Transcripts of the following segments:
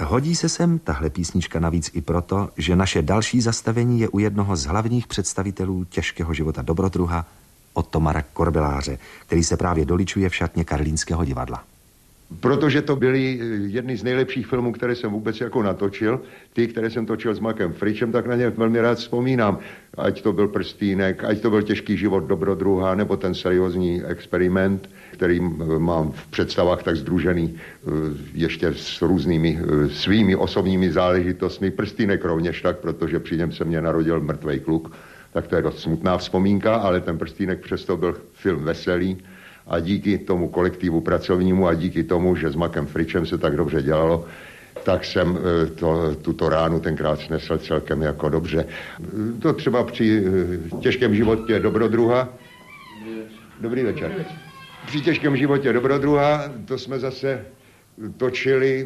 Hodí se sem tahle písnička navíc i proto, že naše další zastavení je u jednoho z hlavních představitelů těžkého života dobrodruha, Ottomara Korbeláře, který se právě doličuje v šatně Karlínského divadla. Protože to byly jedny z nejlepších filmů, které jsem vůbec jako natočil. Ty, které jsem točil s Mackem Fričem, tak na ně velmi rád vzpomínám. Ať to byl Prstýnek, ať to byl Těžký život dobrodruha, nebo ten seriózní experiment, který mám v představách tak sdružený ještě s různými svými osobními záležitostmi. Prstýnek rovněž tak, protože při něm se mě narodil mrtvej kluk. Tak to je dost smutná vzpomínka, ale ten Prstýnek přesto byl film veselý. A díky tomu kolektivu pracovnímu a díky tomu, že s Mackem Fričem se tak dobře dělalo, tak jsem tuto ránu tenkrát snesl celkem jako dobře. To třeba při Těžkém životě dobrodruha. Dobrý večer. Při Těžkém životě dobrodruha, to jsme zase točili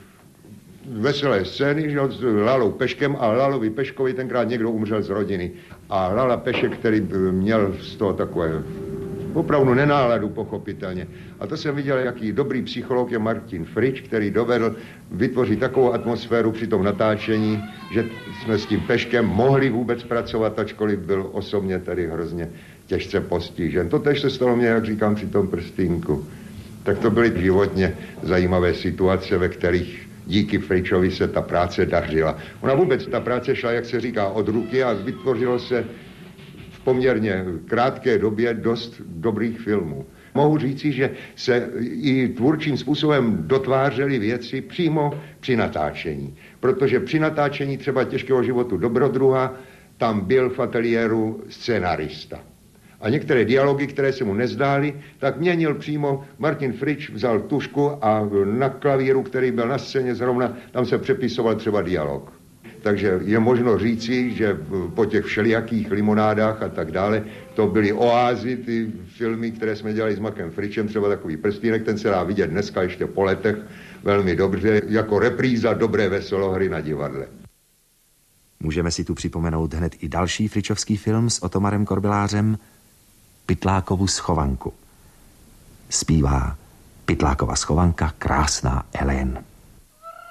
veselé scény, že s Lalou Peškem, a Lalovi Peškovi tenkrát někdo umřel z rodiny. A Lala Pešek, který měl z toho takové opravdu nenáladu, pochopitelně. A to jsem viděl, jaký dobrý psycholog je Martin Frič, který dovedl vytvořit takovou atmosféru při tom natáčení, že jsme s tím Peškem mohli vůbec pracovat, ačkoliv byl osobně tady hrozně těžce postižen. To tež se stalo mě, jak říkám, při tom Prstýnku. Tak to byly životně zajímavé situace, ve kterých díky Fričovi se ta práce dařila. Ona vůbec, ta práce šla, jak se říká, od ruky a vytvořilo se poměrně krátké době dost dobrých filmů. Mohu říci, že se i tvůrčím způsobem dotvářely věci přímo při natáčení. Protože při natáčení třeba Těžkého životu dobrodruha tam byl v ateliéru scenarista. A některé dialogy, které se mu nezdály, tak měnil přímo. Martin Frič vzal tužku a na klavíru, který byl na scéně zrovna, tam se přepisoval třeba dialog. Takže je možno říci, že po těch všelijakých limonádách a tak dále, to byly oázy, ty filmy, které jsme dělali s Mackem Fričem, třeba takový Prstýnek, ten se dá vidět dneska ještě po letech velmi dobře, jako repríza dobré veselohry na divadle. Můžeme si tu připomenout hned i další fričovský film s Ottomarem Korbelářem, Pytlákovu schovanku. Zpívá Pytlákova schovanka, krásná Hélène.